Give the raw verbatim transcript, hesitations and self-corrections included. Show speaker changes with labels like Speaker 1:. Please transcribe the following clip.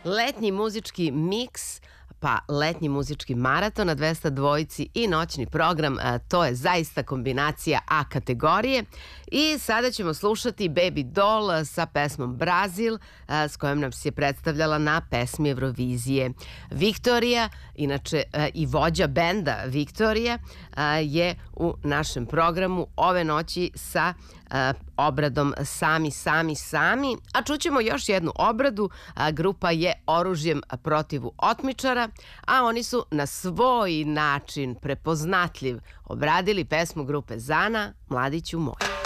Speaker 1: letnji muzički miks, pa letnji muzički maraton na dvesta dvojici i noćni program, to je zaista kombinacija A kategorije. I sada ćemo slušati Baby Doll sa pesmom Brazil, s kojom nam se je predstavljala na pesmi Eurovizije. Viktorija, inače i vođa benda Viktorija, je u našem programu ove noći sa obradom Sami, sami, sami. A čućemo još jednu obradu. Grupa je Oružjem protiv otmičara, a oni su na svoj način prepoznatljiv obradili pesmu grupe Zana, Mladiću moj.